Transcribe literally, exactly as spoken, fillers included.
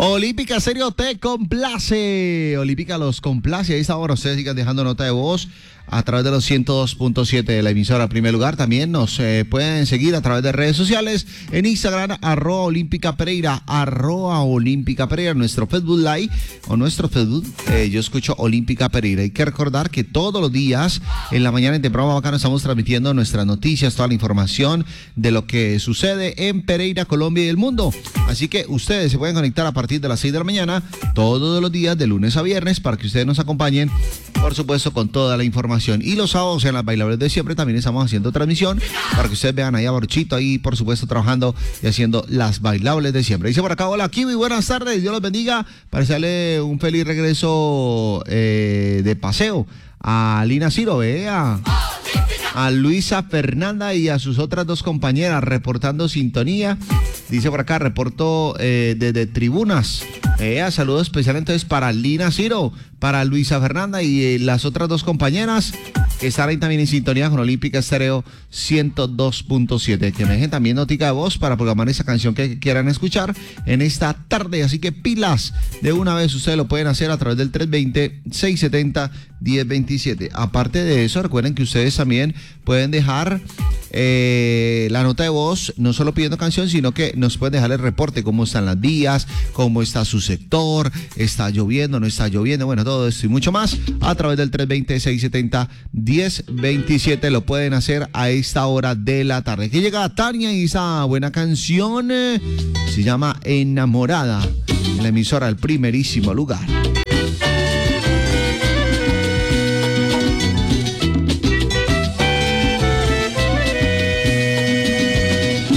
Olímpica Serio te complace. Olímpica los complace. Ahí está, ahora ustedes sigan dejando nota de voz a través de los ciento dos punto siete de la emisora. En primer lugar, también nos eh, pueden seguir a través de redes sociales en Instagram, arroba Olímpica Pereira, arroba Olímpica Pereira, nuestro Facebook Live o nuestro Facebook, eh, yo escucho Olímpica Pereira. Hay que recordar que todos los días en la mañana en Temprano Bacano estamos transmitiendo nuestras noticias, toda la información de lo que sucede en Pereira, Colombia y el mundo. Así que ustedes se pueden conectar a partir de las seis de la mañana todos los días de lunes a viernes para que ustedes nos acompañen, por supuesto, con toda la información. Y los sábados en las bailables de siempre también estamos haciendo transmisión para que ustedes vean ahí a Borchito ahí, por supuesto, trabajando y haciendo las bailables de siempre. Dice por acá, hola Kiwi, buenas tardes, Dios los bendiga, para desearle un feliz regreso eh, de paseo a Lina Ciro, vea, a Luisa Fernanda y a sus otras dos compañeras reportando sintonía. Dice por acá, reporto eh, desde tribunas. Eh, saludo especial entonces para Lina Ciro, para Luisa Fernanda y eh, las otras dos compañeras que están ahí también en sintonía con Olímpica Estéreo ciento dos punto siete. Que me dejen también notica de voz para programar esa canción que quieran escuchar en esta tarde. Así que pilas, de una vez ustedes lo pueden hacer a través del tres dos cero, seis siete cero, uno cero dos siete. Aparte de eso, recuerden que ustedes también pueden dejar eh, la nota de voz, no solo pidiendo canción, sino que nos pueden dejar el reporte, cómo están las vías, cómo está su sector, está lloviendo, no está lloviendo, bueno, todo esto y mucho más a través del tres dos cero, seis siete cero, uno cero dos siete. Lo pueden hacer a esta hora de la tarde. Que llega Tania y esa buena canción eh, se llama Enamorada, en la emisora El Primerísimo Lugar.